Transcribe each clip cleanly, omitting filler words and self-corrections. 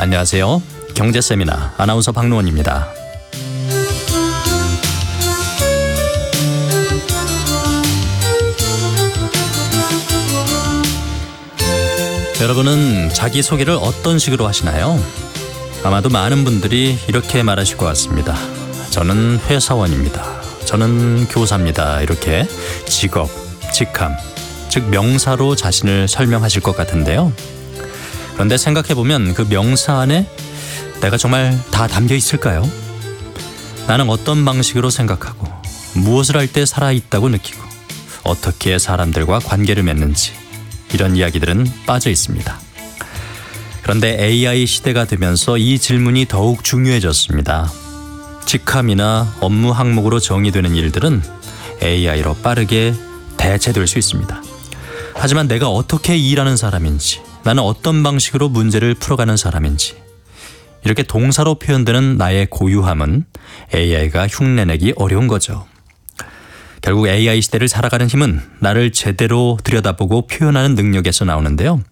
안녕하세요. 경제세미나 아나운서 박노원입니다. 여러분은 자기소개를 어떤 식으로 하시나요? 아마도 많은 분들이 이렇게 말하실 것 같습니다. 저는 회사원입니다. 저는 교사입니다. 이렇게 직업, 직함, 즉 명사로 자신을 설명하실 것 같은데요. 그런데 생각해보면 그 명사 안에 내가 정말 다 담겨 있을까요? 나는 어떤 방식으로 생각하고 무엇을 할 때 살아있다고 느끼고 어떻게 사람들과 관계를 맺는지 이런 이야기들은 빠져 있습니다. 그런데 AI 시대가 되면서 이 질문이 더욱 중요해졌습니다. 직함이나 업무 항목으로 정의되는 일들은 AI로 빠르게 대체될 수 있습니다. 하지만 내가 어떻게 일하는 사람인지, 나는 어떤 방식으로 문제를 풀어가는 사람인지, 이렇게 동사로 표현되는 나의 고유함은 AI가 흉내내기 어려운 거죠. 결국 AI 시대를 살아가는 힘은 나를 제대로 들여다보고 표현하는 능력에서 나오는데요.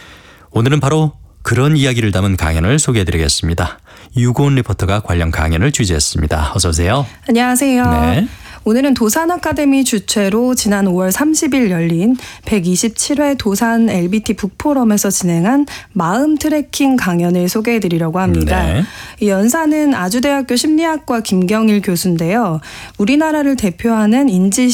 오늘은 바로 그런 이야기를 담은 강연을 소개해드리겠습니다. 유고은 리포터가 관련 강연을 취재했습니다. 어서 오세요. 안녕하세요. 네. 오늘은 도산 아카데미 주최로 지난 5월 30일 열린 127회 도산 LBT 북포럼에서 진행한 마음 트래킹 강연을 소개해드리려고 합니다. 네. 이 연사는 아주대학교 심리학과 김경일 교수인데요. 우리나라를 대표하는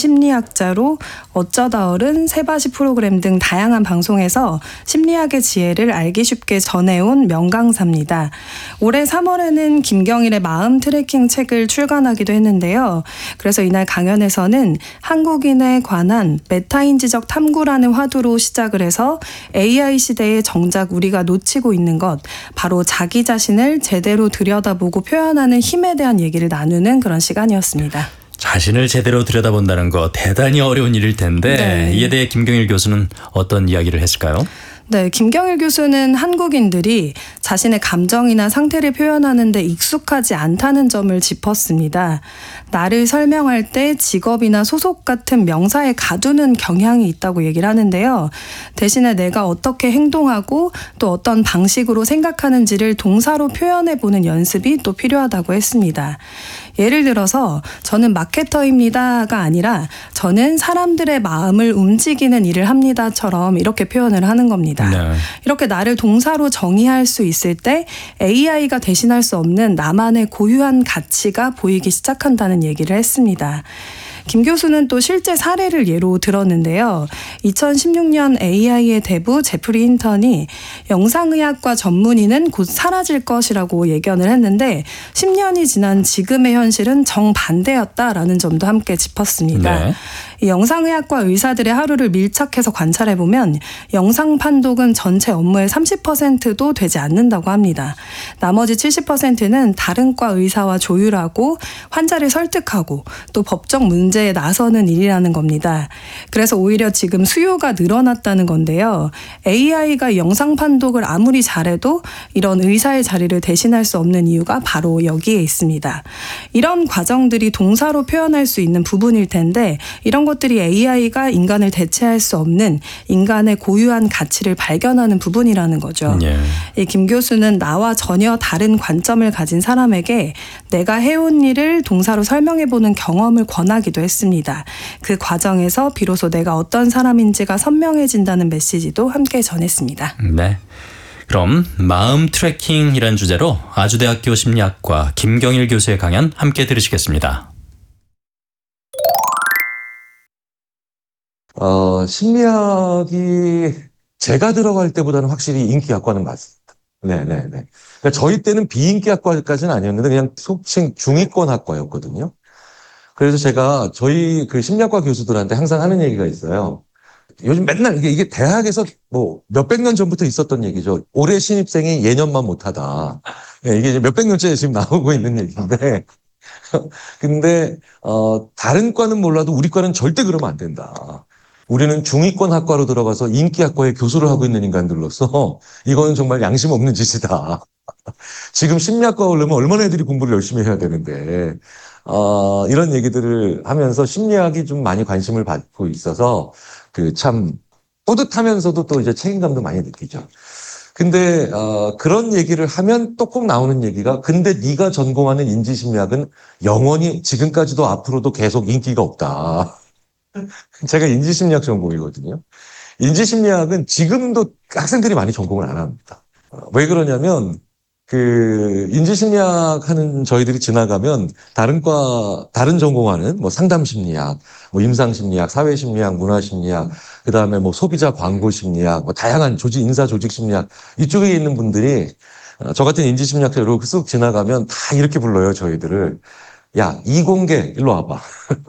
인지심리학자로 어쩌다 어른, 세바시 프로그램 등 다양한 방송에서 심리학의 지혜를 알기 쉽게 전해온 명강사입니다. 올해 3월에는 김경일의 마음 트래킹 책을 출간하기도 했는데요. 그래서 이날 강연에서는 한국인에 관한 메타인지적 탐구라는 화두로 시작을 해서 AI 시대에 정작 우리가 놓치고 있는 것, 바로 자기 자신을 제대로 들여다보고 표현하는 힘에 대한 얘기를 나누는 그런 시간이었습니다. 자신을 제대로 들여다본다는 거 대단히 어려운 일일 텐데 네. 이에 대해 김경일 교수는 어떤 이야기를 했을까요? 네, 김경일 교수는 한국인들이 자신의 감정이나 상태를 표현하는 데 익숙하지 않다는 점을 짚었습니다. 나를 설명할 때 직업이나 소속 같은 명사에 가두는 경향이 있다고 얘기를 하는데요. 대신에 내가 어떻게 행동하고 또 어떤 방식으로 생각하는지를 동사로 표현해보는 연습이 또 필요하다고 했습니다. 예를 들어서 저는 마케터입니다가 아니라 저는 사람들의 마음을 움직이는 일을 합니다처럼 이렇게 표현을 하는 겁니다. 네. 이렇게 나를 동사로 정의할 수 있을 때 AI가 대신할 수 없는 나만의 고유한 가치가 보이기 시작한다는 얘기를 했습니다. 김 교수는 또 실제 사례를 예로 들었는데요. 2016년 AI의 대부 제프리 힌턴이 영상의학과 전문의는 곧 사라질 것이라고 예견을 했는데 10년이 지난 지금의 현실은 정반대였다라는 점도 함께 짚었습니다. 네. 이 영상의학과 의사들의 하루를 밀착해서 관찰해보면 영상 판독은 전체 업무의 30%도 되지 않는다고 합니다. 나머지 70%는 다른 과 의사와 조율하고 환자를 설득하고 또 법적 문제에 나서는 일이라는 겁니다. 그래서 오히려 지금 수요가 늘어났다는 건데요. AI가 영상 판독을 아무리 잘해도 이런 의사의 자리를 대신할 수 없는 이유가 바로 여기에 있습니다. 이런 과정들이 동사로 표현할 수 있는 부분일 텐데 이런 것들이 AI가 인간을 대체할 수 없는 인간의 고유한 가치를 발견하는 부분이라는 거죠. 예. 이 김 교수는 나와 전혀 다른 관점을 가진 사람에게 내가 해온 일을 동사로 설명해보는 경험을 권하기도 했습니다. 그 과정에서 비로소 내가 어떤 사람인지가 선명해진다는 메시지도 함께 전했습니다. 네. 그럼 마음 트래킹이란 주제로 아주대학교 심리학과 김경일 교수의 강연 함께 들으시겠습니다. 심리학이 제가 들어갈 때보다는 확실히 인기학과는 맞습니다. 네네네. 그러니까 저희 때는 비인기학과까지는 아니었는데 그냥 속칭 중위권 학과였거든요. 그래서 제가 저희 그 심리학과 교수들한테 항상 하는 얘기가 있어요. 요즘 맨날 이게 대학에서 뭐 몇백 년 전부터 있었던 얘기죠. 올해 신입생이 예년만 못하다. 이게 이제 몇백 년째 지금 나오고 있는 얘기인데. 근데 다른 과는 몰라도 우리 과는 절대 그러면 안 된다. 우리는 중위권 학과로 들어가서 인기학과에 교수를 하고 있는 인간들로서 이거는 정말 양심 없는 짓이다. 지금 심리학과 오려면 얼마나 애들이 공부를 열심히 해야 되는데 이런 얘기들을 하면서 심리학이 좀 많이 관심을 받고 있어서 그 참 뿌듯하면서도 또 이제 책임감도 많이 느끼죠. 근데 그런 얘기를 하면 또 꼭 나오는 얘기가 근데 네가 전공하는 인지심리학은 영원히 지금까지도 앞으로도 계속 인기가 없다. 제가 인지심리학 전공이거든요. 인지심리학은 지금도 학생들이 많이 전공을 안 합니다. 왜 그러냐면 인지심리학 하는 저희들이 지나가면 다른 전공하는 뭐 상담심리학, 뭐 임상심리학, 사회심리학, 문화심리학, 그다음에 뭐 소비자 광고심리학, 뭐 다양한 인사조직심리학 이쪽에 있는 분들이 저 같은 인지심리학자로 쓱 지나가면 다 이렇게 불러요, 저희들을. 야, 이공계, 일로 와봐.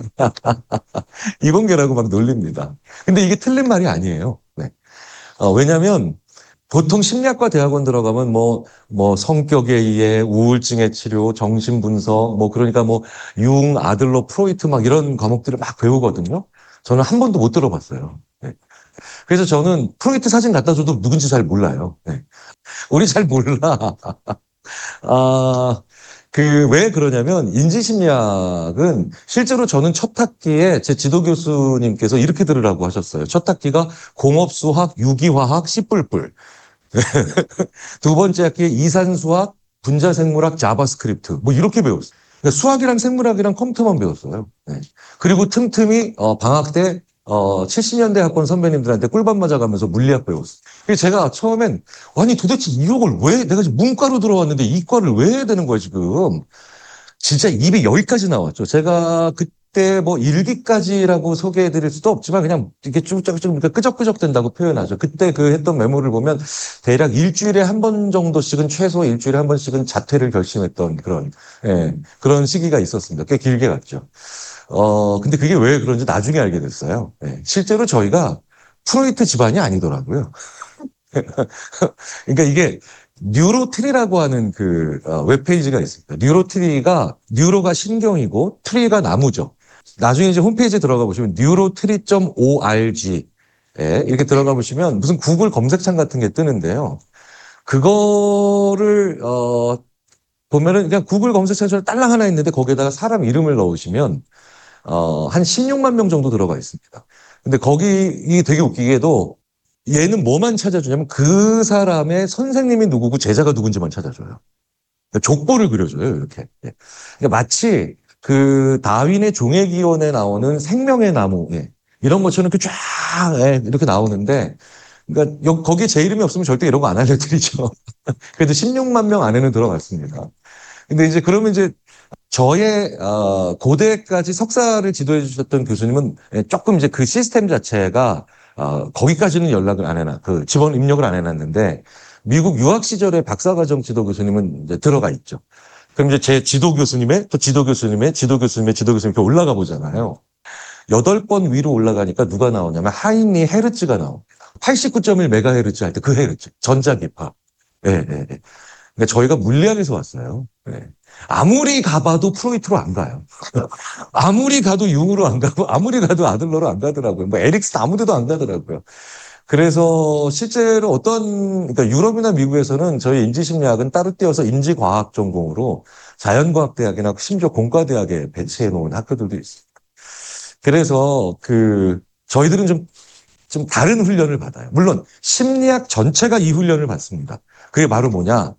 이공계라고 막 놀립니다. 근데 이게 틀린 말이 아니에요. 네. 왜냐면 보통 심리학과 대학원 들어가면 뭐 성격에 의해 우울증의 치료, 정신분석, 뭐 그러니까 뭐 융, 아들러, 프로이트 막 이런 과목들을 막 배우거든요. 저는 한 번도 못 들어봤어요. 네. 그래서 저는 프로이트 사진 갖다 줘도 누군지 잘 몰라요. 네. 우리 잘 몰라. 아, 왜 그러냐면, 인지심리학은 실제로 저는 첫 학기에 제 지도 교수님께서 이렇게 들으라고 하셨어요. 첫 학기가 공업수학, 유기화학, 씨뿔뿔. 두 번째 학기에 이산수학, 분자생물학, 자바스크립트. 뭐 이렇게 배웠어요. 그러니까 수학이랑 생물학이랑 컴퓨터만 배웠어요. 네. 그리고 틈틈이 방학 때 70년대 학번 선배님들한테 꿀밤 맞아가면서 물리학 배웠어요. 그래서 제가 처음엔 아니 도대체 이걸 왜 내가 지금 문과로 들어왔는데 이과를 왜 해야 되는 거야 지금. 진짜 입이 여기까지 나왔죠. 제가 그때 뭐 일기까지라고 소개해드릴 수도 없지만 그냥 이렇게 쭉쭉쭉 끄적끄적 된다고 표현하죠. 그때 했던 메모를 보면 대략 일주일에 한 번 정도씩은 최소 일주일에 한 번씩은 자퇴를 결심했던 그런 시기가 있었습니다. 꽤 길게 갔죠. 근데 그게 왜 그런지 나중에 알게 됐어요. 예, 실제로 저희가 프로이트 집안이 아니더라고요. 그러니까 이게 뉴로트리라고 하는 웹페이지가 있습니다. 뉴로가 신경이고 트리가 나무죠. 나중에 이제 홈페이지에 들어가 보시면 neurotree.org 이렇게 들어가 보시면 무슨 구글 검색창 같은 게 뜨는데요. 그거를 보면은 그냥 구글 검색창에 딸랑 하나 있는데 거기에다가 사람 이름을 넣으시면 한 16만 명 정도 들어가 있습니다. 근데 거기 되게 웃기게도 얘는 뭐만 찾아주냐면 그 사람의 선생님이 누구고 제자가 누군지만 찾아줘요. 그러니까 족보를 그려줘요, 이렇게. 예. 그러니까 마치 다윈의 종의기원에 나오는 생명의 나무, 이런 것처럼 이렇게 쫙, 이렇게 나오는데, 그러니까 거기에 제 이름이 없으면 절대 이런 거 안 알려드리죠. 그래도 16만 명 안에는 들어갔습니다. 근데 이제 그러면 이제 저의 고대까지 석사를 지도해 주셨던 교수님은 조금 이제 그 시스템 자체가 거기까지는 연락을 안 해놔. 지원 입력을 안 해놨는데 미국 유학 시절에 박사과정 지도 교수님은 이제 들어가 있죠. 그럼 이제 제 지도 교수님의 또 지도 교수님의 지도 교수님의 지도 교수님 이렇게 올라가 보잖아요. 8번 위로 올라가니까 누가 나오냐면 하인리 헤르츠가 나옵니다. 89.1메가헤르츠 할 때 그 헤르츠 전자기파. 예, 예, 예. 그러니까 저희가 물리학에서 왔어요. 예. 아무리 가봐도 프로이트로 안 가요. 아무리 가도 융으로 안 가고, 아무리 가도 아들러로 안 가더라고요. 뭐 에릭스 아무 데도 안 가더라고요. 그래서 실제로 그러니까 유럽이나 미국에서는 저희 인지심리학은 따로 띄어서 인지과학 전공으로 자연과학대학이나 심지어 공과대학에 배치해 놓은 학교들도 있습니다. 그래서 저희들은 좀 다른 훈련을 받아요. 물론 심리학 전체가 이 훈련을 받습니다. 그게 바로 뭐냐?